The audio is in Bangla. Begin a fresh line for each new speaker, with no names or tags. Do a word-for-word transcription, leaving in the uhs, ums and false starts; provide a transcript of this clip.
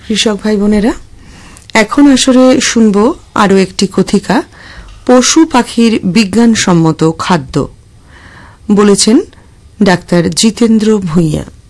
কৃষক ভাই বোনেরা, এখন আসরে শুনব আরো একটি কথিকা, পশু পাখির বিজ্ঞানসম্মত খাদ্য। বলেছেন ডাক্তার জিতেন্দ্র ভূঁইয়া।